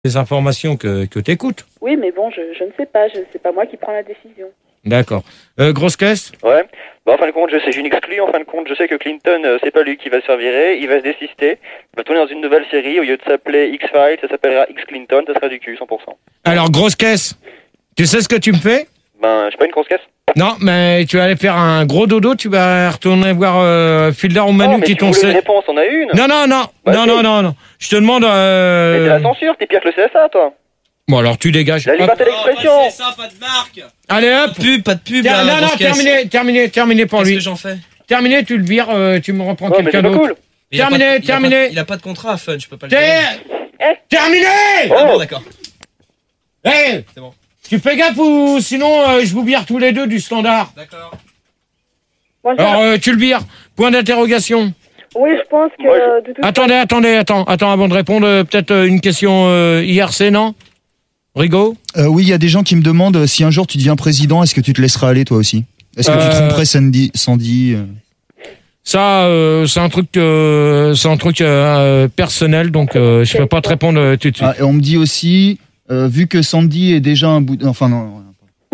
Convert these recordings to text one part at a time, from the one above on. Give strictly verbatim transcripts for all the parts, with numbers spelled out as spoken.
les informations que, que tu écoutes. Oui, mais bon, je, je ne sais pas. Je, c'est pas moi qui prends la décision. D'accord. Euh, grosse caisse. Ouais. Bah, en fin de compte, je sais, j'ai une exclue. En fin de compte, je sais que Clinton, euh, c'est pas lui qui va se faire virer. Il va se désister. Il va tourner dans une nouvelle série. Au lieu de s'appeler X-Files, ça s'appellera X-Clinton. Ça sera du cul, cent pour cent. Alors, grosse caisse. Tu sais ce que tu me fais? Ben, j'ai pas une grosse caisse. Non, mais tu vas aller faire un gros dodo. Tu vas retourner voir euh, Fielder ou Manu oh, mais qui tu t'ont... voulais une réponse, on a une. Non, non, non. Bah, non, non, non, non. Je te demande... Euh... Mais c'est la censure. T'es pire que le C S A, toi. Bon, alors tu dégages. La liberté d'expression. Oh, pas de C S A, pas de marque. Allez, hop. Pas de pub, pas de pub. Ter- là, non, non, grosse caisse. terminé, terminé, terminé pour Qu'est-ce lui. que j'en fais? Terminé, tu le vires, euh, tu me reprends Ouais, mais quelqu'un c'est pas d'autre. cool. Il a Terminé, pas de- il a pas de- terminé. Il a pas de contrat, Fun, je peux pas le Ter- dire. Terminé. Ah bon, Oh. d'accord. Hey, C'est bon. tu fais gaffe ou sinon euh, je vous vire tous les deux du standard. D'accord. Moi, je- Alors euh, tu le vires. Point d'interrogation. Oui, je pense que Moi, je- euh, de toute Attendez, attendez, attends, attends avant de répondre, euh, peut-être euh, une question euh, I R C, non? Rigaud? Euh, oui, il y a des gens qui me demandent euh, si un jour tu deviens président, est-ce que tu te laisseras aller toi aussi? Est-ce que Euh, tu tromperais Sandy, Sandy euh Ça, euh, c'est un truc, euh, c'est un truc euh, personnel, donc euh, je peux pas te répondre euh, tout de suite. Ah, et on me dit aussi, euh, vu que Sandy est déjà un bout... Enfin non, non.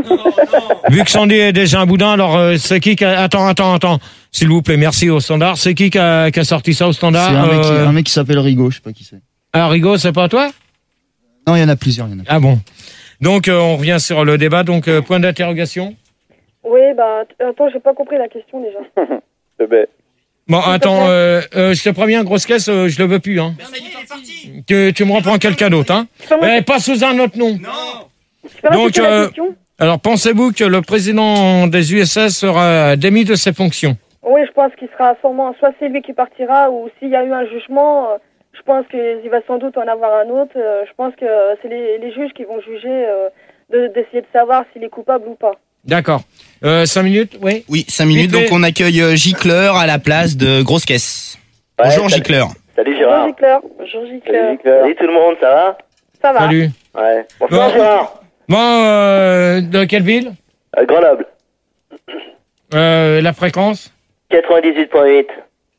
Vu que Sandy est déjà un boudin, alors euh, c'est qui qui a... Attends, attends, attends, s'il vous plaît, merci au standard. C'est qui qui a, qui a sorti ça au C'est standard? un, mec qui- Euh, un mec qui s'appelle Rigaud, je sais pas qui c'est. Ah, Rigaud, c'est pas toi? Non, il y en a plusieurs, il y en a. Ah bon. Donc euh, on revient sur le débat, donc euh, point d'interrogation. Oui, bah, t- attends, j'ai pas compris la question déjà. C'est bête. Bon, attends, euh, euh, je te préviens, grosse caisse, euh, je le veux plus, hein. Tu, tu me reprends quelqu'un d'autre, hein. C'est pas moi Mais pas sous un autre nom. Non. c'est pas moi donc, qui fais euh, la question. Alors, pensez-vous que le président des U S S sera démis de ses fonctions? Oui, je pense qu'il sera sûrement, soit c'est lui qui partira, ou s'il y a eu un jugement, euh, je pense qu'il va sans doute en avoir un autre. Euh, je pense que c'est les, les juges qui vont juger, euh, de- d'essayer de savoir s'il est coupable ou pas. D'accord. Euh, cinq minutes, oui. Oui, cinq minutes, Vite fait. donc on accueille euh, Gicleur à la place de Grosse Caisse. Ouais, Bonjour salut. Gicleur. Salut Bonjour Gérard. Gicleur. Bonjour Gicleur. Salut tout le monde, ça va? Ça va. Salut. Ouais. Bonsoir Bon. Gérard. Bon, euh, de quelle ville? À Grenoble. euh, La fréquence? quatre-vingt-dix-huit point huit.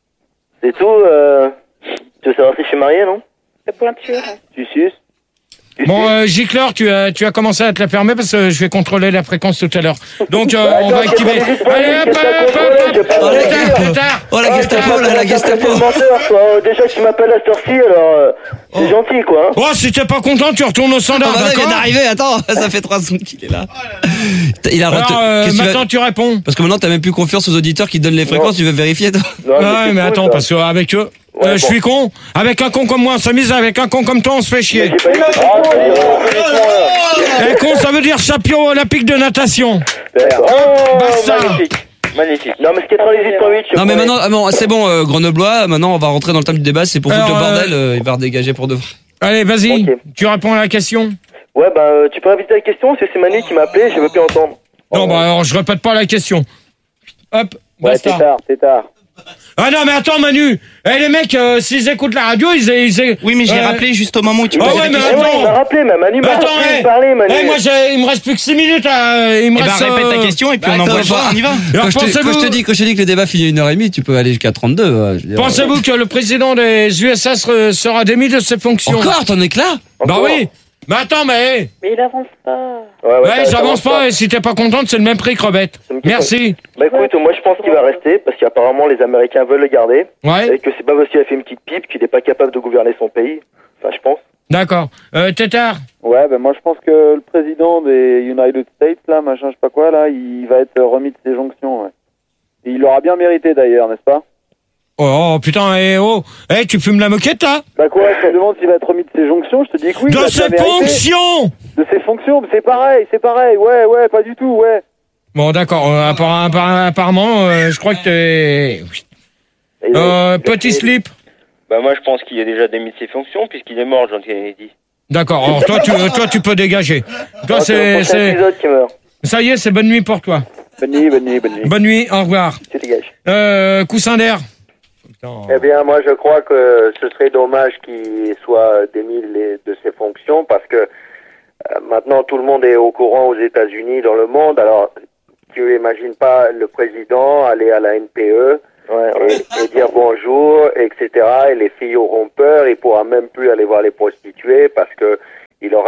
C'est tout, euh... Tu veux savoir si je suis marié, non? La pointure. Tu suces? Tu Bon, suces euh, Gicleur, tu as, tu as commencé à te la fermer parce que je vais contrôler la fréquence tout à l'heure. Donc, euh, on va activer. Allez, hop, hop, hop, hop. Oh, la Pétard, pétard. Oh la Gestapo, là, la Gestapo. C'est menteur, toi. Déjà que tu m'appelles à cette heure-ci, alors... euh, C'est gentil, quoi. hein. Oh, si t'es pas content, tu retournes au standard, Ah bah non, il vient d'accord? d'arriver, attends, ça fait trois secondes qu'il est là. Il a Alors, retenu- euh, Qu'est-ce que tu vas- maintenant tu réponds. Parce que maintenant t'as même plus confiance aux auditeurs qui te donnent les fréquences, tu veux vérifier toi. Non, Ouais, c'est mais cool, attends, ça. parce qu'avec eux, Ouais, euh, je bon. suis con. Avec un con comme moi, on s'amuse. Avec un con comme toi, on se fait chier. J'ai pas dit que c'était con, c'est ironiquement, là. Et con, ça veut dire champion olympique de natation. D'accord. Oh, Basta. magnifique. Magnifique. Non, mais c'est quatre-vingt-dix-huit point huit, je Non mais promets. maintenant, ah bon, c'est bon, euh, Grenoblois, maintenant on va rentrer dans le thème du débat, c'est pour foutre le Alors, bordel, euh, euh, il va redégager pour de vrai. Allez, vas-y. Ok. Tu réponds à la question. Ouais, bah, euh, tu peux répéter la question, parce que c'est Manu qui m'a appelé, je veux plus entendre. Non, bah alors je répète pas la question. Hop, Ouais, basta. c'est tard, c'est tard. Ah non, mais attends, Manu. Eh les mecs, euh, s'ils écoutent la radio, ils, ils, Oui mais j'ai euh, rappelé juste au moment où tu Ah posais ouais, la mais question. Eh ouais, il m'a rappelé, mais Manu m'a Attends, rappelé, eh. parler, Manu. Eh, moi, j'ai- il me reste plus que six minutes. À, il me Eh bah reste. répète euh, ta question et puis bah, on envoie le attends, voir, on y va. Alors, Quand je, te, pensez-vous- quand je te dis, quand je te dis que le débat finit une heure et demie, tu peux aller jusqu'à trente-deux. ouais, je veux dire. Pensez-vous que le président des U S S re- sera démis de ses fonctions? Encore, t'en es que là? Bah Encore. oui. Mais attends, mais. Mais il avance pas. Ouais, ouais, Ouais, ça- ça j'avance avance pas, et si t'es pas contente, c'est le même prix, crevette. Ça me quitte Merci. Bah écoute, moi je pense qu'il va rester, parce qu'apparemment les Américains veulent le garder, Ouais, et que c'est pas parce qu'il a fait une petite pipe qu'il est pas capable de gouverner son pays. Enfin, je pense. d'accord. Euh, Tétard. Ouais, ben moi je pense que le président des United States, là, machin, je sais pas quoi, là, il va être remis de ses jonctions, ouais. Et il l'aura bien mérité d'ailleurs, n'est-ce pas? Oh, oh, putain, eh oh. Eh, tu fumes la moquette, là? Bah quoi, tu me demandes s'il va être remis de ses jonctions, je te dis que oui. il De va ses bien mériter. fonctions! De ses fonctions, c'est pareil, c'est pareil, ouais, ouais, pas du tout, ouais. Bon, d'accord. Euh, appara- appara- apparemment, euh, je crois que t'es... Et il a- Euh, il a petit fait- slip. Bah moi je pense qu'il a déjà démis de ses fonctions, puisqu'il est mort, John Kennedy. D'accord. Alors, toi, tu, euh, toi, tu peux dégager. Toi, Ah, c'est c'est, le prochain c'est, épisode qui meurt. ça y est, c'est bonne nuit pour toi. Bonne nuit, bonne nuit, bonne nuit. Bonne nuit, au revoir. Tu dégages. Euh, coussin d'air. Putain. Eh bien, moi, je crois que ce serait dommage qu'il soit démis les- de ses fonctions parce que euh, maintenant tout le monde est au courant aux États-Unis, dans le monde. Alors, tu imagines pas le président aller à la N P E Ouais, ouais. et, et dire bonjour, et cetera. Et les filles auront peur. Il pourra même plus aller voir les prostituées parce que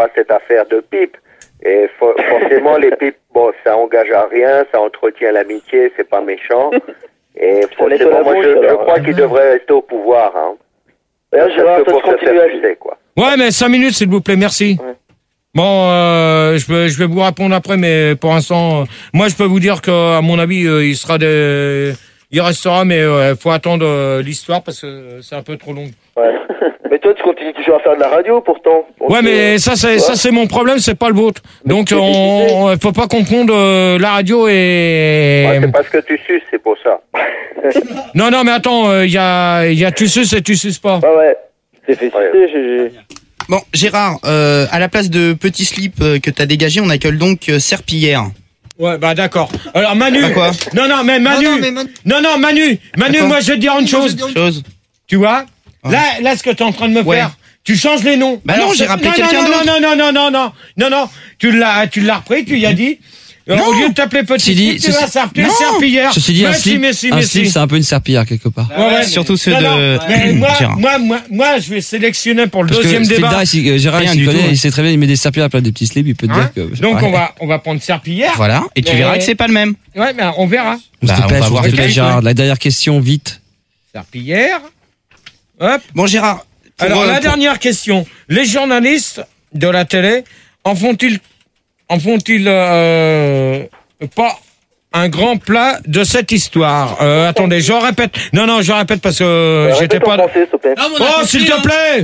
aura cette affaire de pipe. Et for- forcément, les pipes, bon, ça engage à rien, ça entretient l'amitié, c'est pas méchant. Et forcément, moi, je, je crois qu'il devrait rester au pouvoir. Hein. D'ailleurs, Gérard, Parce que toi, pour tu se faire continues à- sucer, quoi. Ouais, mais cinq minutes, s'il vous plaît, merci. Ouais. Bon, euh, je, vais, je vais vous répondre après, mais pour l'instant, euh, moi, je peux vous dire que, à mon avis, euh, il sera des... Il restera, mais il euh, faut attendre euh, l'histoire parce que c'est un peu trop long. Ouais. Mais toi, tu continues toujours à faire de la radio, pourtant. Donc, Ouais, mais euh, ça, c'est ouais. ça, c'est mon problème, c'est pas le vôtre. Mais Donc, tu peux on, on faut pas confondre euh, la radio et. Ouais, c'est parce que tu suces, c'est pour ça. Non, non, mais attends, il y a, il y a tu suces et tu suces pas. Ah ouais. C'est fait Ouais. citer, G G. Bon, Gérard, euh, à la place de Petit Slip euh, que t'as dégagé, on accueille donc euh, Serpillière. Ouais, bah d'accord. Alors Manu. Bah quoi Non, non, mais Manu. Non, non, mais Manu- Non, non, Manu. Manu, D'accord. moi, je vais te dire une chose. Chose. Tu vois Ouais. Là, là, ce que t'es en train de me Ouais. faire, tu changes les noms. Bah non, j'ai c'est- rappelé non, quelqu'un non, d'autre. Non, non, non, non, non, non, non, tu l'as, tu l'as repris, tu y as dit. Euh, Non. Au lieu de t'appeler Petit Ceci dit, Slip, tu vas ceci- s'appeler Non. Serpillière. Ceci dit, un Merci, slip, merci, un merci. slip, c'est un peu une serpillière quelque part. Ouais, ouais, Surtout mais- ceux non, de- non, mais moi, Gérard. moi, moi, moi, je vais sélectionner pour le Parce deuxième que débat. Stilda, si, euh, Gérard, Rien il s'y du connaît, tout, ouais. il sait très bien, il met des serpillères à la place des petits slips, il peut te Hein dire que. Donc Ouais. on va, on va prendre Serpillière. Voilà, et tu Mais- verras que c'est pas le même. Ouais, mais on verra. On se Bah, on dépêche, va on voir se tout de dépêche, suite, Gérard. La dernière question, vite. Serpillière. Hop. Bon, Gérard. pour, Alors euh, la pour- dernière question. Les journalistes de la télé en font-ils, en font-ils euh, pas un grand plat de cette histoire? euh, Attendez, je répète. Non, non, je répète parce que Euh, j'étais répète en pas. français, s'il te plaît. Oh, s'il te plaît.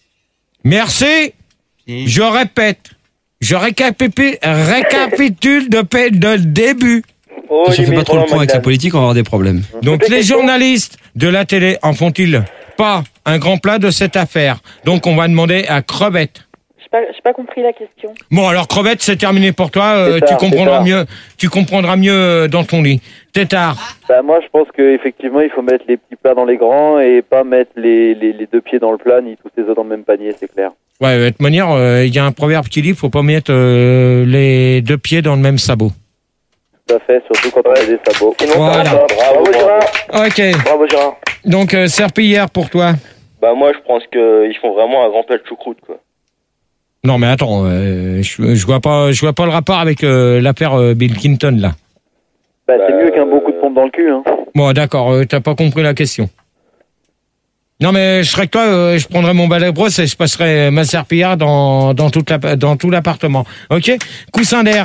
Merci. Je répète. Je récapitule, récapitule depuis le début. Oh, Si on fait limite, pas trop le Roland point avec la Magdane. politique, on va avoir des problèmes. Donc Toutes les les questions journalistes de la télé en font-ils pas un grand plat de cette affaire? Donc on va demander à Crevette. J'ai pas, j'ai pas compris la question. Bon alors Crevette, c'est terminé pour toi. euh, C'est tu ça, comprendras c'est ça. mieux. Tu comprendras mieux euh, dans ton lit. Tétard. Bah, moi, je pense qu'effectivement, il faut mettre les petits plats dans les grands et pas mettre les, les, les deux pieds dans le plat ni tous les œufs dans le même panier, c'est clair. Ouais, de toute manière, euh, il y a un proverbe qui dit, faut pas mettre euh, les deux pieds dans le même sabot. Tout à fait, surtout quand on a des sabots. Sinon, Voilà. ça va pas. Bravo, Gérard. Ok. Bravo, Gérard. Donc euh, Serpillière pour toi. Bah moi je pense qu'ils font vraiment un grand plat de choucroute quoi. Non mais attends, euh, je, je vois pas, je vois pas le rapport avec euh, l'affaire euh, Bill Clinton là. Bah, c'est Bah, mieux qu'un beau coup de pompe dans le cul, hein. Bon, d'accord, euh, t'as pas compris la question. Non, mais je serais que toi, euh, je prendrais mon balai brosse et je passerais ma serpillière dans, dans, toute la, dans tout l'appartement. Ok? Coussin d'air.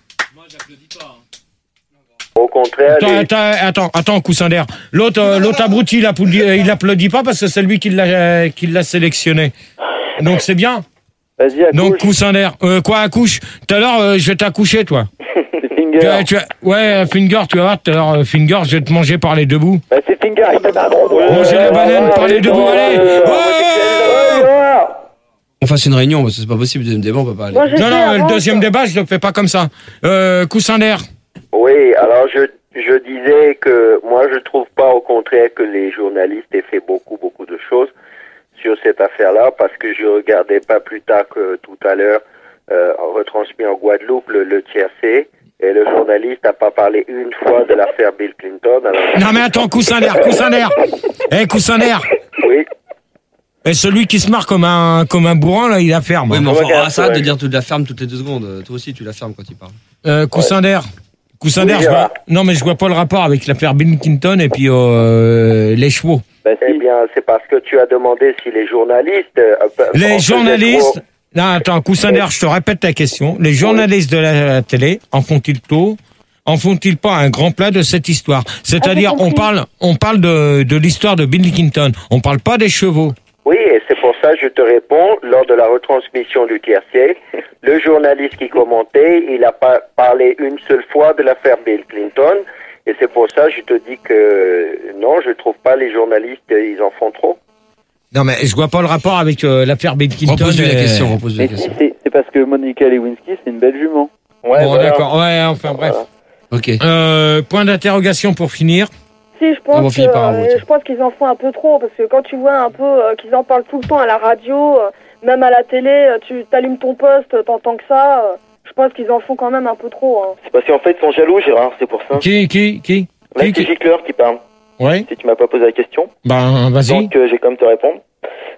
Au contraire, Attends, les- attends, attends, attends, coussin d'air. L'autre, euh, l'autre abruti, il applaudit, euh, il applaudit pas parce que c'est lui qui l'a, euh, qui l'a sélectionné. Donc c'est bien. Vas-y, accouche. Donc coussin d'air. Euh, quoi, accouche? Tout à l'heure, euh, je vais t'accoucher, toi. C'est Finger. Tu, vas- tu vas- ouais, Finger, tu vas voir, tout à l'heure, euh, Finger, je vais te manger par les deux bouts. Bah, c'est Finger, il fait un gros doigt. Manger la banane par les deux bouts, allez! Ouais, Ouais! On fasse une réunion, parce que c'est pas possible, deuxième débat, on peut pas aller. Moi, j'ai Non, fait non, le avant, deuxième ça. débat, je le fais pas comme ça. Euh, coussin d'air. oui, alors je, je disais que moi je trouve pas au contraire que les journalistes aient fait beaucoup beaucoup de choses sur cette affaire-là parce que je regardais pas plus tard que tout à l'heure euh, retransmis en Guadeloupe le, le tiercé et le journaliste n'a pas parlé une fois de l'affaire Bill Clinton. Alors, Non, mais attends, coussin d'air, coussin d'air. Eh, coussin d'air. oui, Et celui qui se marre comme un, comme un bourrin, là, il la ferme. Oui, mais Ouais, enfin, ouais, ça, ouais. de dire tu la fermes toutes les deux secondes. Toi aussi, tu la fermes quand il parle. Euh, coussin d'air. Coussin Oui, d'air, je Gérard. vois, non, mais je vois pas le rapport avec l'affaire Bill Clinton et puis, euh, les chevaux. Bah, eh si. bien c'est parce que tu as demandé si les journalistes... euh, en Les faisaient journalistes, trop. non, attends, coussin d'air, je te répète ta question. Les journalistes de la télé, en font-ils tôt? En font-ils pas un grand plat de cette histoire? C'est-à-dire, Ah, j'ai on compris. parle, on parle de, de l'histoire de Bill Clinton. On parle pas des chevaux. Oui, et c'est pour ça que je te réponds, lors de la retransmission du tiercé, le journaliste qui commentait, il n'a pas parlé une seule fois de l'affaire Bill Clinton, et c'est pour ça que je te dis que non, je trouve pas les journalistes, ils en font trop. Non, mais je vois pas le rapport avec euh, l'affaire Bill Clinton. Repose-lui la et- question, repose-lui la Mais si, question. c'est c'est parce que Monica Lewinsky, c'est une belle jument. Ouais, Bon, voilà. d'accord. Ouais, enfin, bref. Ok. Euh, point d'interrogation pour finir. Si, je Ah, bon, pense, que, Philippe, par un euh, mot, tiens. je pense qu'ils en font un peu trop, parce que quand tu vois un peu euh, qu'ils en parlent tout le temps à la radio, euh, même à la télé, euh, tu t'allumes ton poste, t'entends que ça, euh, je pense qu'ils en font quand même un peu trop. Hein. C'est parce qu'en fait ils sont jaloux Gérard, c'est pour ça. Qui, qui, qui? Là Qui, c'est qui? Gicleur qui parle, Ouais. si tu m'as pas posé la question. Ben, vas-y. Donc euh, j'ai quand même te répondre.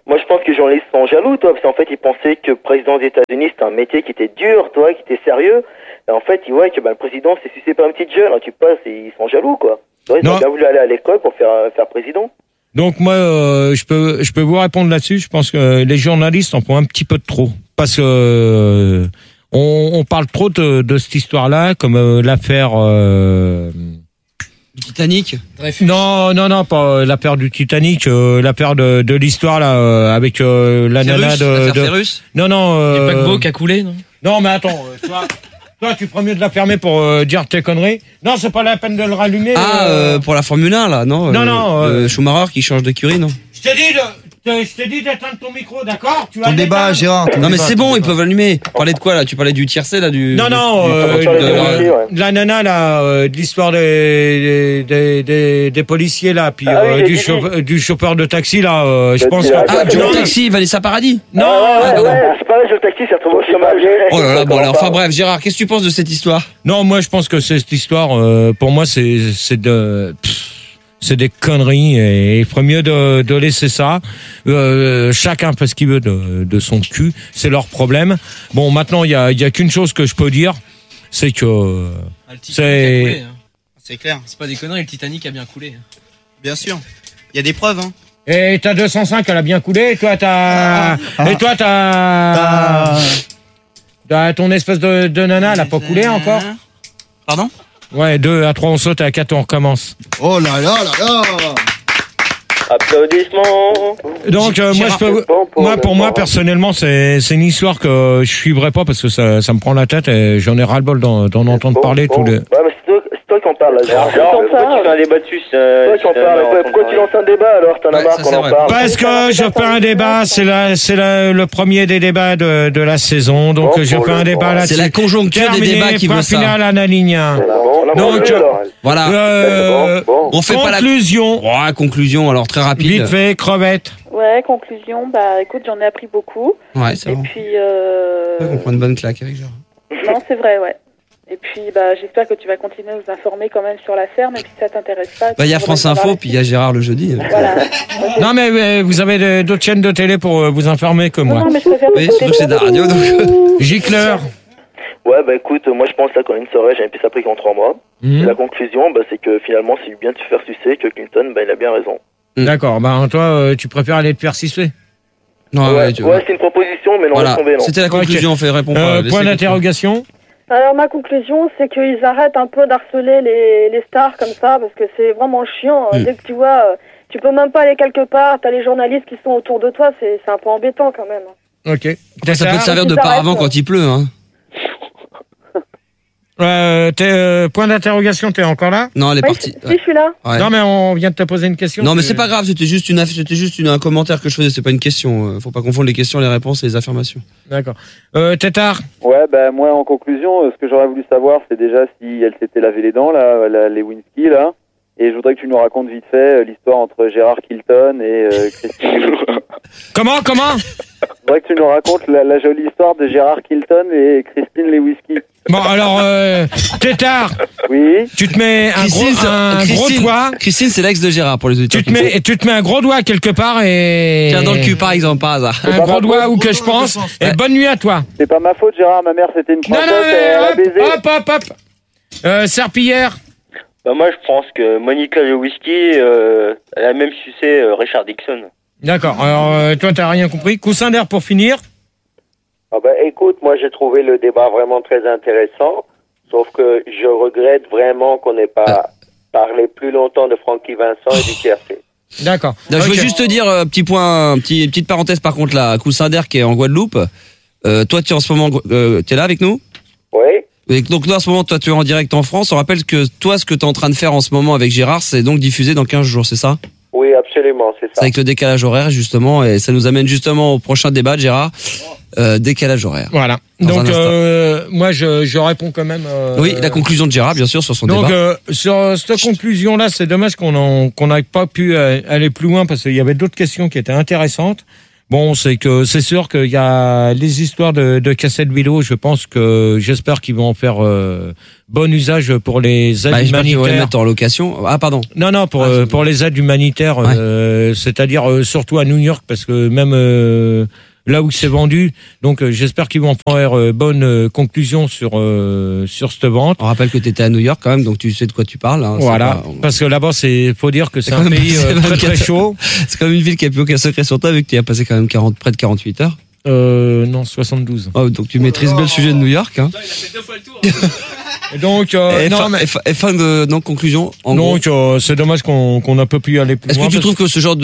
Moi, je pense que les journalistes sont jaloux, toi, parce qu'en fait, ils pensaient que le président des États-Unis, c'était un métier qui était dur, toi, qui était sérieux. Et en fait, ils voient que bah, le président, c'est sucé par une petite jeune. Alors, tu passes et ils sont jaloux, quoi. Toi, ils Non. ont bien voulu aller à l'école pour faire, faire président. Donc moi, euh, je peux, je peux vous répondre là-dessus. Je pense que les journalistes en font un petit peu de trop, parce que euh, on, on parle trop de, de cette histoire-là, comme euh, l'affaire. Euh, Du Titanic. non, non, non, pas euh, l'affaire du Titanic, euh, l'affaire de, de l'histoire là euh, avec euh, la nana Ferrus, de. l'affaire de... Ferrus. Non, non. Euh, Le paquebot qui a coulé, non? Non, mais attends, euh, toi, toi, tu ferais mieux de la fermer pour euh, dire tes conneries. Non, c'est pas la peine de le rallumer. Ah, euh, euh, pour la Formule un, là, non? Non, non, Euh, euh, Schumacher qui change de curie, non? Je t'ai dit de, de- je t'ai dit d'éteindre ton micro, d'accord? Tu vas Ton débat, l'éteindre. Gérard. ton Non, mais débat, c'est ton bon, ils débat. peuvent allumer. Tu parlais de quoi, là? Tu parlais du tiercé, là, du... Non, non, du- euh, du- sur les de- policiers, ouais. de la nana là, euh, de l'histoire des, des, des, des policiers là, puis Ah oui, euh, les du, Didi. chauffeur, du chauffeur de taxi là, euh, je Le pense que... tirage. Ah, du non, taxi, Vanessa Paradis. non, Ah, ouais, pardon. ouais, ouais, c'est pas vrai, le taxi s'est retrouvé au chômage. Oh là là, bon, alors, enfin bref, Gérard, qu'est-ce que tu penses de cette histoire? non, moi je pense que cette histoire, euh, pour moi c'est c'est de... pff, c'est des conneries et il ferait mieux de, de laisser ça. Euh, chacun fait ce qu'il veut de, de son cul, c'est leur problème. Bon, maintenant il y a, il y a qu'une chose que je peux dire, c'est que Ah, le Titanic C'est- a coulé, hein. C'est clair, C'est pas des conneries, le Titanic a bien coulé. bien sûr. Il y a des preuves, hein. et ta deux cent cinq elle a bien coulé, et toi t'as et toi t'as Ah. t'as ton espèce de, de nana elle a pas coulé encore. Pardon? Ouais, deux à trois on saute, à quatre on recommence. Oh là là là là. Applaudissements. Donc euh, moi je peux moi pour moi personnellement c'est c'est une histoire que je suivrai pas parce que ça ça me prend la tête et j'en ai ras le bol d'en d'en entendre Bon, parler bon. tous les. Ouais, mais c'est toi, c'est toi qui en parles, là. Gérard. Genre, Comme pourquoi ça, tu fais un débat dessus? c'est toi qui en parles. Pourquoi- Pourquoi tu lances un débat alors? T'en as Ouais, marre ça, qu'on c'est en vrai. parle. Parce que je fais un débat, c'est la c'est la- le premier des débats de de la saison, donc Bon, je pour fais le- un débat bon, là-dessus. C'est la conjoncture des Terminé, débats qui point veut ça. final, Analigna. Bon, Donc, bon, alors. Voilà. Euh, Bon, bon. On fait pas la... conclusion. Oh, conclusion, alors très rapide. Vite fait, crevette. Ouais, conclusion, bah écoute, j'en ai appris beaucoup. Ouais, c'est Et bon. puis, euh... On prend une bonne claque avec Gérard. non, c'est vrai, ouais. Et puis, bah j'espère que tu vas continuer à nous informer quand même sur la ferme, et puis si ça t'intéresse pas... Bah, il y a tu France reviendras Info, là-dessus. puis il y a Gérard le jeudi. Voilà. Non mais euh, vous avez de- d'autres chaînes de télé pour euh, vous informer que Non, moi. non, mais je préfère Oui, t'écouter surtout que c'est de la radio, beaucoup. Gicleur. Ouais, bah écoute, moi je pense là qu'on a une soirée, j'ai un peu ça pris qu'en trois mois. Et Mhm. la conclusion, bah c'est que finalement, c'est bien de se faire sucer, que Clinton, bah il a bien raison. D'accord, bah toi euh, tu préfères aller te faire siffler. Non, ouais, ouais, tu- ouais c'est une proposition, mais non, Voilà, laisse tomber, non. c'était la conclusion, on fait répondre. Euh, pas. point Laissez- d'interrogation. Alors ma conclusion, c'est qu'ils arrêtent un peu d'harceler les, les stars comme ça, parce que c'est vraiment chiant. Mm. Dès que tu vois, euh, tu peux même pas aller quelque part, t'as les journalistes qui sont autour de toi, c'est c'est un peu embêtant quand même. Ok. Après, ça peut te servir de Ils arrêtent, paravent ouais. quand il pleut, hein. Euh, t'es, euh, point d'interrogation, t'es encore là? Non, elle est Oui, partie. si, si, je suis là. Ouais. Non mais on vient de te poser une question. Non, mais tu- c'est pas grave, c'était juste une, aff- c'était juste une, un commentaire que je faisais, c'est pas une question. euh, Faut pas confondre les questions, les réponses et les affirmations. D'accord. Euh, Tétard. Ouais, ben moi en conclusion, euh, ce que j'aurais voulu savoir, c'est déjà si elle s'était lavé les dents, là, la Lewinsky, là. Et je voudrais que tu nous racontes vite fait euh, l'histoire entre Gérard Kilton et euh, Christine Lewinsky. Comment, comment? Je voudrais que tu nous racontes la, la jolie histoire de Gérard Kilton et Christine Lewinsky. Bon alors, euh, Tétard, Oui. tu te mets un gros, c'est- un gros Christine- doigt. Christine, c'est l'ex de Gérard pour les auditeurs. Tu te mets, tu te mets un gros doigt quelque part et. Tiens, dans le cul, par exemple, par hasard. Un gros doigt où que je pense. Et Ouais. bonne nuit à toi. C'est pas ma faute, Gérard, ma mère c'était une Non, princesse, non, elle a mais baisé. hop, hop, hop, hop. Euh, Serpillière. Bah moi je pense que Monica Lewinsky, euh, elle a même sucé euh, Richard Dixon. D'accord. Alors, euh, toi, t'as rien compris. Coussin d'air pour finir. Ah ben, écoute, moi j'ai trouvé le débat vraiment très intéressant, sauf que je regrette vraiment qu'on n'ait pas parlé plus longtemps de Francky Vincent et du tiercé. D'accord. Non, Je veux Ok. juste te dire, euh, petit point, un petit, petite parenthèse par contre là, Coussin d'air qui est en Guadeloupe. Euh, toi, tu es en ce moment, euh, t'es là avec nous? Oui. Et donc là, en ce moment, toi, tu es en direct en France. On rappelle que toi, ce que tu es en train de faire en ce moment avec Gérard, c'est donc diffusé dans quinze jours, c'est ça? Oui, absolument, c'est C'est ça. avec le décalage horaire, justement, et ça nous amène justement au prochain débat de Gérard. Euh, décalage horaire. Voilà. Dans Donc, un instant. euh, moi, je, je réponds quand même. euh, Oui, la conclusion de Gérard, bien sûr, sur son Donc, débat. euh, sur cette conclusion-là, c'est dommage qu'on en- qu'on n'ait pas pu euh, aller plus loin parce qu'il y avait d'autres questions qui étaient intéressantes. Bon, c'est que c'est sûr qu'il y a les histoires de, de cassettes vidéo. Je pense que j'espère qu'ils vont en faire euh, bon usage pour les aides Bah, j'espère qu'ils vont les humanitaires. mettre en location. Ah, pardon. Non, non, pour Ah, euh, c'est pour les aides humanitaires, Ouais. euh, c'est-à-dire euh, surtout à New York, parce que même euh, là où c'est vendu, donc euh, j'espère qu'ils vont faire euh, bonne euh, conclusion sur euh, sur cette vente. On rappelle que tu étais à New York quand même, donc tu sais de quoi tu parles. Hein. Voilà, C'est pas- parce que là-bas, c'est faut dire que c'est C'est un quand même pays passé euh, très très vingt-quatre chaud. C'est quand même une ville qui a plus aucun secret sur toi, vu que tu y as passé quand même quarante, près de quarante-huit heures. Euh, non, soixante-douze. Oh, donc tu maîtrises bien le sujet de New York. Hein. Et donc, euh, et, non, fin, mais- et fin- et fin de donc conclusion. En gros. donc euh, c'est dommage qu'on qu'on n'a pas pu aller plus Est-ce loin. que tu parce- trouves que ce genre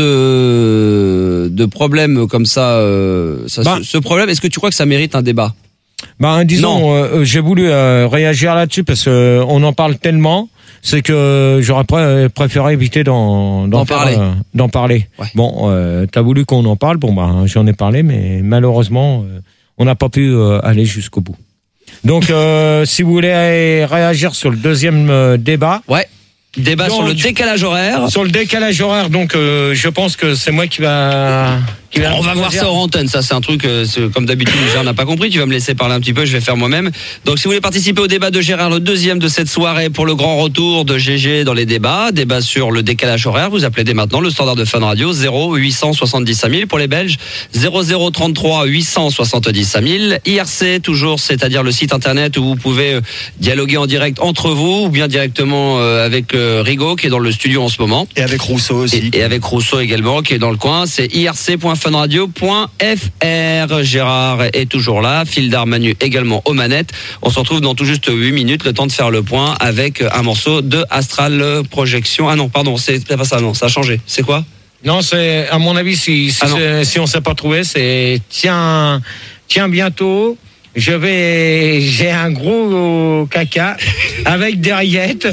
de de problème comme ça, euh, ça Bah. ce, ce problème, est-ce que tu crois que ça mérite un débat? Bah, disons, euh, euh, j'ai voulu euh, réagir là-dessus parce que euh, on en parle tellement, c'est que j'aurais pré- préféré éviter d'en D'en faire, parler. euh, d'en parler. Ouais. Bon, euh, t'as voulu qu'on en parle, bon bah j'en ai parlé, mais malheureusement, euh, on n'a pas pu euh, aller jusqu'au bout. Donc, euh, si vous voulez réagir sur le deuxième euh, débat, Ouais. Débat Donc, sur le décalage horaire. sur le décalage horaire, donc euh, je pense que c'est moi qui va. Qui va On va voir ça hors antenne, ça c'est un truc, euh, c'est- comme d'habitude, Gérard n'a pas compris, tu vas me laisser parler un petit peu, je vais faire moi-même. Donc si vous voulez participer au débat de Gérard, le deuxième de cette soirée pour le grand retour de G G dans les débats, débat sur le décalage horaire, vous appelez dès maintenant le standard de Fun Radio zéro huit cent soixante-dix cinq mille pour les Belges, zéro zéro trente-trois huit cent soixante-dix cinq mille, I R C toujours, c'est-à-dire le site internet où vous pouvez euh, dialoguer en direct entre vous ou bien directement euh, avec euh, Rigaud qui est dans le studio en ce moment. Et avec Rousseau aussi. Et, et avec Rousseau également qui est dans le coin, c'est i r c point fun radio point f r. Gérard est toujours là, Fildar Manu également aux manettes. On se retrouve dans tout juste huit minutes, le temps de faire le point avec un morceau de Astral Projection. Ah non, pardon, c'est pas ça, non, ça a changé. C'est quoi? Non, c'est à mon avis, si si, Ah non. c'est- si on s'est pas trouvé, c'est tiens, tiens bientôt. Je vais, j'ai un gros caca avec des rillettes.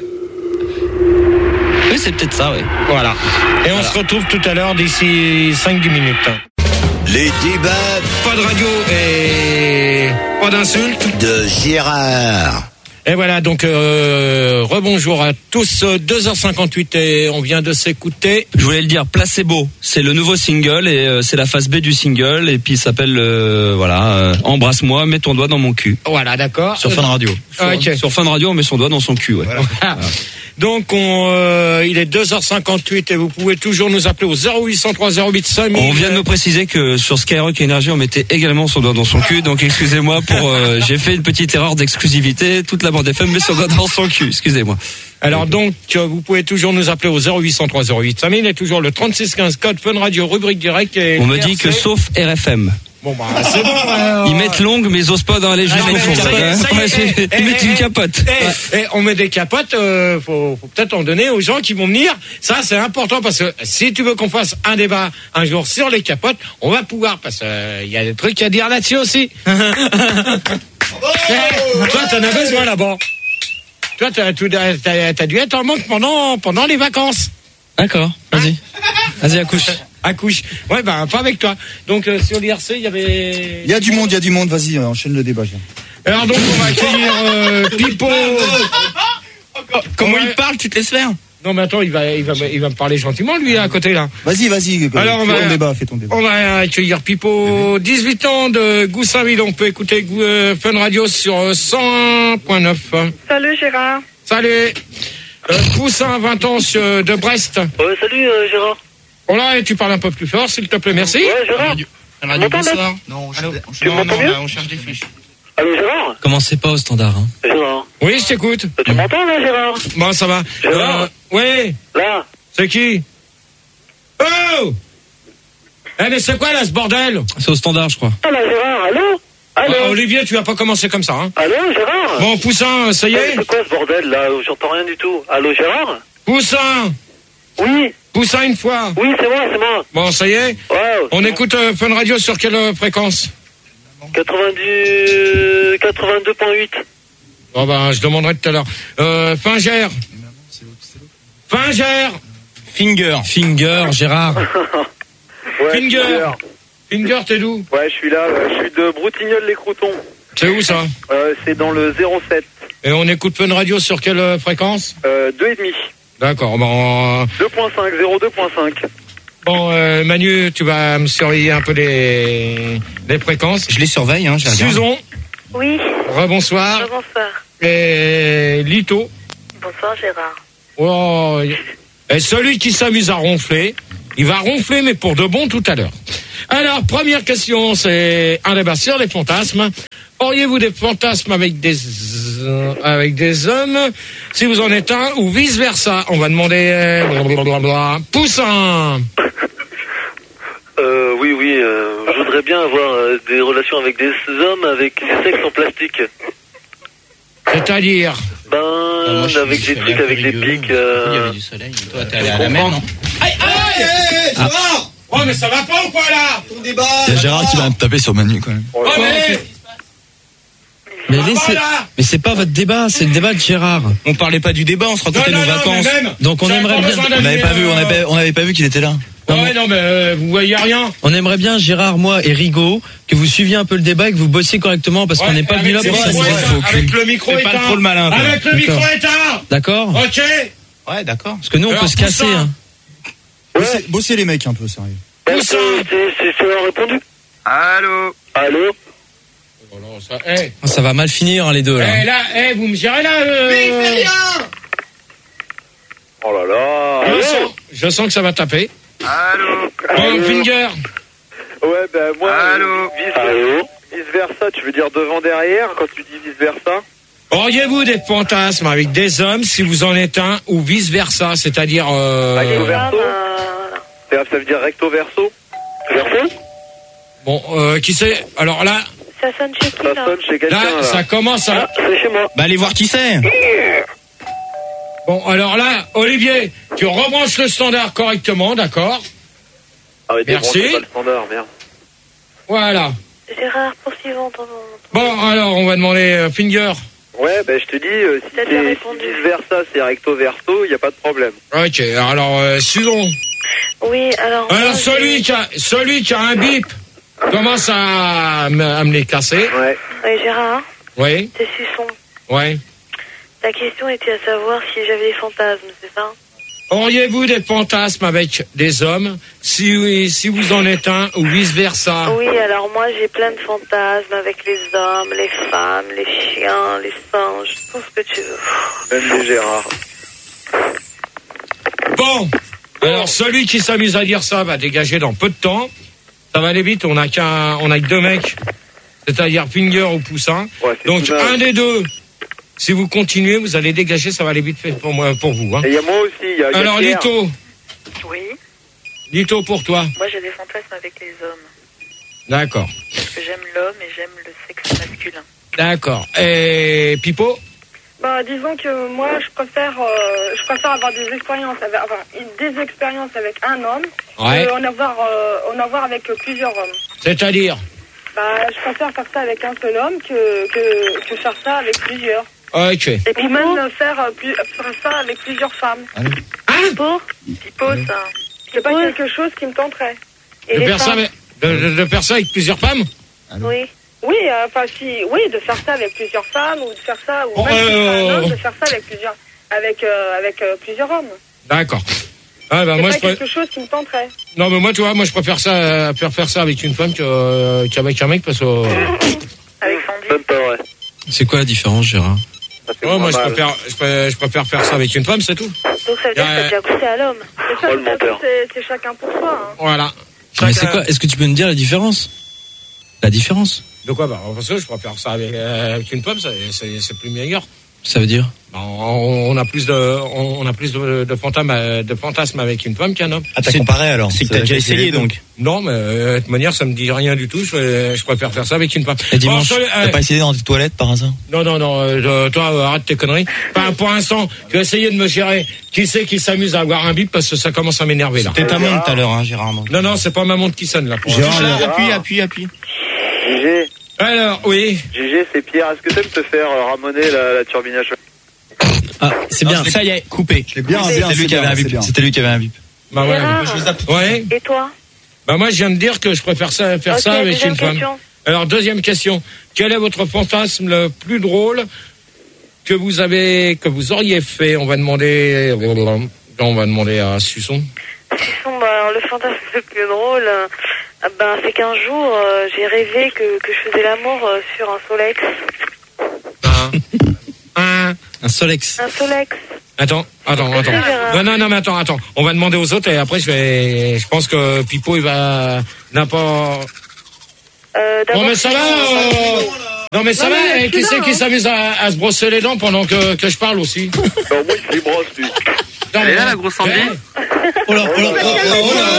Oui, c'est peut-être ça, oui. Voilà. Et on Voilà. se retrouve tout à l'heure d'ici cinq dix minutes. Les débats Pas de radio et pas d'insultes. de Gérard. Et voilà, donc euh, rebonjour à tous. deux heures cinquante-huit et on vient de s'écouter. Je voulais le dire, Placebo, c'est le nouveau single et euh, c'est la phase B du single et puis il s'appelle, euh, voilà, euh, Embrasse-moi, mets ton doigt dans mon cul. Voilà, d'accord. Sur Fun Radio. Sur, Ok. sur Fun Radio, on met son doigt dans son cul, ouais. Voilà. Donc on, euh, il est deux heures cinquante-huit et vous pouvez toujours nous appeler au zéro huit cent trois zéro huit cinq mille. On vient de me préciser que sur Skyrock Énergie, on mettait également son doigt dans son cul. Donc excusez-moi pour, euh, j'ai fait une petite erreur d'exclusivité. Toute la bande F M met son doigt dans son cul. Excusez-moi. Alors donc, euh, vous pouvez toujours nous appeler au zéro huit cent trois zéro huit cinq mille et toujours le trente-six quinze code Fun Radio rubrique direct. Et On me dit que R C. sauf R F M. Bon bah c'est bon. alors. Ils mettent longue, mais ils osent pas aller Ah, jusqu'au mais fond. ça y est, hein. ça y est, Ouais, c'est- eh, Ils mettent eh, une eh, capote. Eh, eh, on met des capotes, euh, faut, faut peut-être en donner aux gens qui vont venir. Ça, c'est important parce que si tu veux qu'on fasse un débat un jour sur les capotes, on va pouvoir parce qu'il y a des trucs à dire là-dessus aussi. Eh, toi, t'en as besoin là-bas. Toi, t'as, t'as, t'as, t'as dû être en manque pendant, pendant les vacances. D'accord, vas-y. Vas-y, accouche. Accouche. Ouais, ben, pas avec toi. Donc, euh, sur l'I R C, il y avait... Il y a du monde, il y a du monde. Vas-y, euh, enchaîne le débat. Gérard. Alors, donc, on va accueillir euh, Pipo. Comment Ouais. il parle, tu te laisses faire? Non, mais attends, il va, il va, il va me parler gentiment, lui, à côté, là. Vas-y, vas-y. euh, Alors, on fais va- ton débat, fais ton débat. On va accueillir Pipo, dix-huit ans de Goussainville. On peut écouter Gou- euh, Fun Radio sur euh, cent un virgule neuf. Salut Gérard. Salut. Euh, Poussin, vingt ans sur- de Brest. Ouais, salut euh, Gérard. Oh là, et tu parles un peu plus fort, s'il te plaît, merci. Ouais, Gérard. Radio, m'entends, bonsoir. Non, on, cherche- on, Tu non, m'entends non, mieux là, on cherche des fiches. Allô, Gérard. Commencez pas au standard, hein. Gérard. Oui, je t'écoute. Tu m'entends là, Gérard? Bon, ça va. Gérard. Euh, oui, Là. c'est qui? Oh! Eh, mais c'est quoi, là, ce bordel? C'est au standard, je crois. Ah là, Gérard. Allô? Allô? Ah, Olivier, tu vas pas commencer comme ça, hein. Allô, Gérard? Bon, Poussin, ça y Eh, est? c'est quoi ce bordel là? J'entends rien du tout. Allô, Gérard? Poussin! Oui. Poussin une fois. Oui, c'est moi, c'est moi. Bon, ça y est? Ouais. On écoute euh, Fun Radio sur quelle euh, fréquence? quatre-vingt-dix... quatre-vingt-deux virgule huit. Oh ben, je demanderai tout à l'heure. Euh, Fingère. Fingère. Finger. Finger, Gérard. Ouais, Finger. Finger, t'es d'où? Ouais, je suis là, euh, je suis de Broutignolles-les-Croutons. C'est où ça? Euh, c'est dans le zéro sept. Et on écoute Fun Radio sur quelle euh, fréquence? Euh, deux virgule cinq. D'accord, ben, deux virgule cinq, zéro deux virgule cinq. Bon, euh, Manu, tu vas me surveiller un peu les, les fréquences. Je les surveille, hein, je les regarde. Susan, Oui. rebonsoir. Bonsoir. Et Lito. Bonsoir Gérard. Oh, et celui qui s'amuse à ronfler, il va ronfler, mais pour de bon tout à l'heure. Alors, première question, c'est un débat sur les fantasmes. Auriez-vous des fantasmes avec des euh, avec des hommes, si vous en êtes un, ou vice versa? On va demander euh, blablabla. Poussin. Euh, oui, oui, euh, je voudrais bien avoir euh, des relations avec des hommes avec du sexe en plastique. C'est-à-dire Ben, avec des trucs, avec des pics. Euh... Il y avait du soleil, toi t'es allé à la mer, non? Aïe, aïe, aïe, ça va? Oh, mais ça va pas ou quoi, là? Ton débat. Il y a Gérard qui va me taper sur Manu quand même. Oh, mais... Mais laissez, mais c'est pas votre débat, c'est le débat de Gérard. On parlait pas du débat, on se racontait Non, nos non, non, vacances. mais même, Donc on j'avais aimerait pas bien. besoin On d'aller, n'avait pas vu, on euh, avait, on avait pas vu qu'il était là. Ah ouais, non, mais euh, vous voyez rien. On aimerait bien, Gérard, moi et Rigaud, que vous suiviez un peu le débat et que vous bossiez correctement parce Ouais, qu'on n'est pas venu là avec pour le ça. micro éteint, avec le micro Fais éteint. pas trop le malin, toi. Avec le D'accord. micro éteint. D'accord? Ok. Ouais, d'accord. Parce que nous, on Alors, peut se casser. Poussin. Hein. Bossez, bossez les mecs un peu, sérieux. Est-ce que c'est- c'est c'est leur répondu? Allô? Allô? Oh non, ça, eh, Oh, ça va mal finir, hein, les deux. Là. eh, là, eh, vous me gérez là. Euh... Mais il fait rien. Oh là là. Je sens, je sens que ça va taper. Allô? Bon, finger. Ouais, ben moi, Allô? vice, Allô? vice versa, tu veux dire devant derrière quand tu dis vice versa? Auriez-vous des fantasmes avec des hommes, si vous en êtes un, ou vice versa, c'est-à-dire euh... Recto verso? Euh, Ça veut dire recto verso? Verso? bon, euh, qui c'est? Alors là, ça sonne chez qui Ça là? sonne chez quelqu'un là, là. ça commence à. C'est chez moi. Bah allez voir qui c'est. Bon, alors là, Olivier, tu rebranches le standard correctement, d'accord? Ah ouais, Merci. débranche pas le standard, merde. Voilà. Gérard, poursuivons ton nom. Bon, alors, on va demander euh, finger. Ouais, ben je te dis, euh, si T'as bien c'est répondu. si vice versa, c'est recto verso, y a pas de problème. Ok, alors, euh, Susan. Oui, alors. Alors, moi, celui j'ai- qui a, celui qui a un bip commence à, me- à me les casser. Ouais. Oui, Gérard, Oui, c'est Suçon. oui. Ta question était à savoir si j'avais des fantasmes, c'est ça? Auriez-vous des fantasmes avec des hommes, si oui, si vous en êtes un, ou vice versa? Oui, alors moi j'ai plein de fantasmes avec les hommes, les femmes, les chiens, les singes, tout ce que tu veux. Même des Gérard. Bon, alors celui qui s'amuse à dire ça va dégager dans peu de temps. Ça va aller vite, on a qu'un, on a que deux mecs, c'est-à-dire Finger ou Poussin. Ouais, c'est Donc tout naze. un des deux, si vous continuez, vous allez dégager, ça va aller vite fait pour moi, pour vous. Hein. Et y a moi aussi, y a, y a Alors Pierre. Lito, Oui, Lito pour toi. moi j'ai des fantasmes avec les hommes. D'accord, Parce que j'aime l'homme et j'aime le sexe masculin. d'accord. Et Pipo? Bah, disons que moi, je préfère, euh, je préfère avoir des expériences avec, enfin, des expériences avec un homme, Ouais. que en avoir, euh, en avoir avec plusieurs hommes. C'est-à-dire? Bah, je préfère faire ça avec un seul homme que, que, que faire ça avec plusieurs. Ok. Et puis même faire, euh, plus, faire ça avec plusieurs femmes. Pipo Pipo, ça. C'est pas quelque chose qui me tenterait. Et De les faire, ça femmes avec, de, de- de faire ça avec plusieurs femmes? Oui. Oui, euh, enfin si, oui, de faire ça avec plusieurs femmes ou de faire ça, ou Oh, même si c'est euh, un homme, de faire ça avec plusieurs, avec, euh, avec euh, plusieurs hommes. D'accord. Ah, bah, c'est moi, pas je pré- quelque chose qui me tenterait. Non, mais moi, tu vois, moi, je préfère ça, euh, faire faire ça avec une femme que, euh, qu'avec un mec parce que. euh, Avec Sandy. Même pas vrai. C'est quoi la différence, Gérard? Ça fait Ouais, moi, moins je mal. préfère, je préfère, je préfère faire ça avec une femme, c'est tout. Donc ça veut dire que Ouais. t'as déjà couché à l'homme. C'est ça, Oh, le c'est- menteur. c'est c'est chacun pour soi. Hein. Voilà. Mais Chacun- c'est quoi? Est-ce que tu peux nous dire la différence? La différence? De quoi? Bah, parce que je préfère ça avec, euh, avec une femme, c'est, c'est, c'est plus meilleur. Ça veut dire? Bah, on, on a plus de, on, on a plus de, de fantasmes, euh, de fantasmes avec une femme qu'un homme. Ah, t'as comparé alors? C'est que t'as déjà essayé donc. Non, mais euh, de toute manière, ça me dit rien du tout. Je, je préfère faire ça avec une femme. Et dimanche, Bon, celui- T'as euh, pas essayé dans tes toilettes par hasard? Non, non, non, euh, toi, euh, arrête tes conneries. Enfin, pour l'instant, je vais essayer de me gérer. Qui c'est qui s'amuse à avoir un bip parce que ça commence à m'énerver là. C'était ta montre tout à l'heure, hein, Gérard. donc. Non, non, c'est pas ma montre qui sonne là. Pour Gérard, l'instant. là, appuie, appuie, appuie. Gégé, Alors, oui. Gégé, c'est Pierre. Est-ce que t'aimes te faire euh, ramoner la, la turbine à chaud? Ah, c'est bien. Ça y est, coupé. Bien, Coupé. bien, C'est lui c'est qui avait bien, un c'est bip. bien. C'était lui qui avait un bip. Bah ouais. Gérard, Ouais. et toi? Bah moi, je viens de dire que je préfère ça, faire Ok, ça avec deuxième une femme. question. Alors, deuxième question. Quel est votre fantasme le plus drôle que vous avez, que vous auriez fait? On va demander, on va demander à Suçon. Bon, bah, alors, le fantasme le plus drôle, euh, ben, c'est qu'un jour, euh, j'ai rêvé que, que je faisais l'amour euh, sur un Solex. Un, un Solex. Un Solex. Attends, attends, attends. Non, non, non, mais attends, attends. On va demander aux autres et après je vais. Je pense que Pipo il va n'importe. Euh, Bon, mais ça va. Euh... Non, mais ça non, va. mais Et qui c'est qui s'amuse à, à se brosser les dents pendant que, que je parle aussi? Non, moi il se brosse lui. Elle est là la grosse Sandy. Oh là, oh là, oh là, oh là,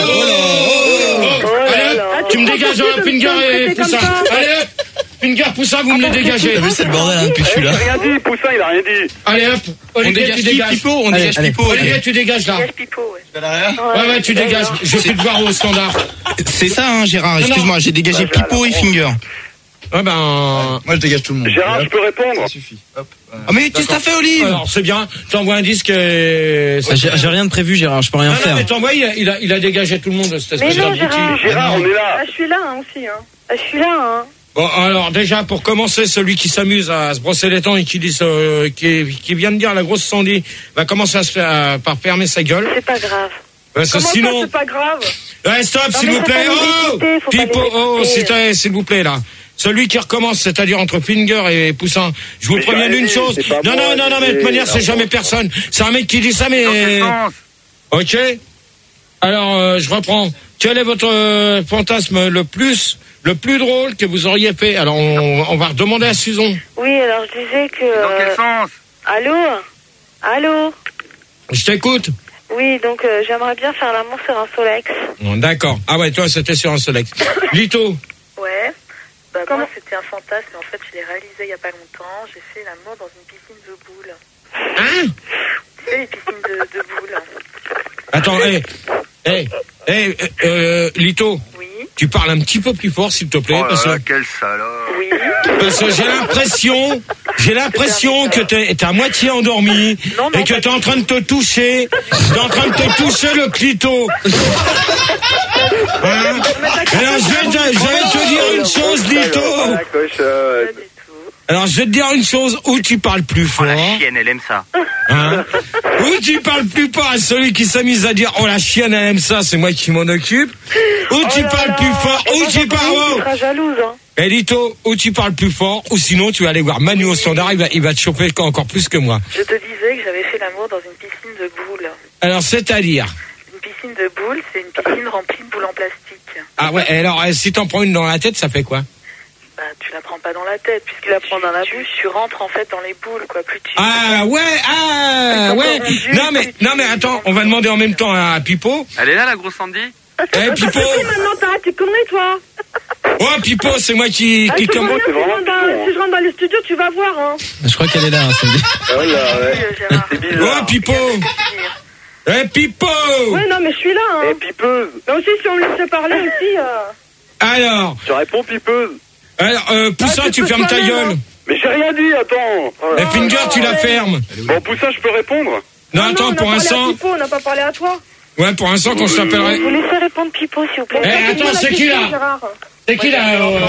oh là. Allez, hop, tu me dégages un Finger et Poussin. Allez, hop. Finger, Poussin, vous me les dégagez. T'as vu cette bordel hein, depuis que je suis là. Il a rien dit, Poussin, il a rien dit. Allez, hop. Olivier, tu dégages. Pipo, on Allez, dégage allez. Pipo. Olivier, tu dégages là. Dégage Pipo, ouais. Ouais, ouais, tu dégages. Je vais plus te voir au standard. C'est ça, hein, Gérard. Excuse-moi, j'ai dégagé Pipo et Finger. Ouais, ben. Moi, je dégage tout le monde. Gérard, je peux répondre? Ça suffit. Hop. Ah, mais qu'est-ce que t'as fait, Olive? Alors, c'est bien. T'envoies un disque et. Ah, J'ai j'ai rien de prévu, Gérard, je peux rien Non, faire. non, mais t'envoies, il a, il a, il a dégagé tout le monde, cette Mais espèce non, d'abruti. Gérard. Gérard, on est là. Ah, je suis là hein, aussi. Hein. Ah, je suis là, hein. Bon, alors, déjà, pour commencer, celui qui s'amuse à se brosser les dents et qui dit, euh, qui, qui vient de dire la grosse Sandy, va commencer à se faire, à- par fermer sa gueule. C'est pas grave. Parce que Comment sinon. ça, c'est pas grave? Ouais, stop, Non, s'il mais vous faut plaît. pas les Oh! répéter, faut pas les Pipo, oh, répéter. s'il te- s'il vous plaît, là. Celui qui recommence, c'est-à-dire entre Finger et Poussin, je vous Mais préviens j'ai d'une dit, chose. c'est pas Non, moi, non, non, non, mais de c'est- toute manière, c'est jamais personne. C'est un mec qui dit ça, mais. Ok. Alors, euh, je reprends. Quel est votre euh, fantasme le plus, le plus drôle que vous auriez fait? Alors, on, on va redemander à Susan. Oui, alors je disais que... euh, sens? Allô? Allô? Je t'écoute. Oui, donc euh, j'aimerais bien faire l'amour sur un Solex. Bon, d'accord. Ah ouais, toi, c'était sur un Solex. Lito. Ouais. Bah, moi, c'était un fantasme, mais en fait, je l'ai réalisé il y a pas longtemps. J'ai fait l'amour dans une piscine de boules. Hein? Tu sais, les piscines de, de boules. Attends, hé. Hé. Hé, euh, Lito. Oui. Tu parles un petit peu plus fort, s'il te plaît, parce que, quel salaud. Oui. parce que j'ai l'impression, j'ai l'impression que t'es, t'es à moitié endormi Non, non, et que pas t'es en train de te toucher, t'es en train de te toucher le clito. Hein? Alors, je vais, te, je vais te dire une chose, Lito. La cochonne. Alors, je vais te dire une chose, où tu parles plus fort, chienne, elle aime ça. hein, ou tu parles plus fort à celui qui s'amuse à dire, oh la chienne, elle aime ça, c'est moi qui m'en occupe, ou tu parles plus fort, ou tu parles, Tu oh. seras jalouse, hein. Eh Lito, ou tu parles plus fort, ou sinon tu vas aller voir Manu au standard, il va, il va te chauffer encore plus que moi. Je te disais que j'avais fait l'amour dans une piscine de boules. Alors, c'est-à-dire, Une piscine de boules, c'est une piscine remplie de boules en plastique. ah ouais, et alors, eh, si t'en prends une dans la tête, ça fait quoi? Bah, tu la prends pas dans la tête, puisque la prends dans la bouche, tu rentres en fait dans les boules, quoi. Plus tu... Ah ouais, ah ouais. Non mais, non mais attends, on va demander en même temps à Pipo. Elle est là la grosse Sandy. Eh Pipo. Si maintenant t'arrêtes tes conneries, toi. Oh Pipo, c'est moi qui, Ah, qui tu vois commence. bien, si, je rentre dans, si je rentre dans le studio, tu vas voir, hein. Je crois qu'elle est là, hein, Sandy. Oh là, ouais. C'est bizarre. Oh Pipo. Eh Pipo. Ouais, non, mais je suis là, hein. Et pipeuse. Mais aussi, si on me laissait parler aussi, euh... Alors, Tu réponds pipeuse. alors euh, Poussin, Ah, tu peux fermes ta toi-même, gueule. hein. Mais j'ai rien dit, attends. Et Finger, tu la fermes. Bon, Poussin, je peux répondre? Non, attends, on a pour parlé à l'instant, Pipo, on n'a pas parlé à toi. ouais, pour l'instant, quand je t'appellerai. Vous laissez répondre Pipo, s'il vous plaît. Eh, attends, c'est qui là? Gérard. C'est qui là? euh,